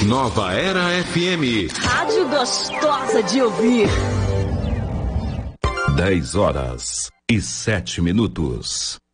Nova Era FM. Rádio gostosa de ouvir. 10 horas e 7 minutos.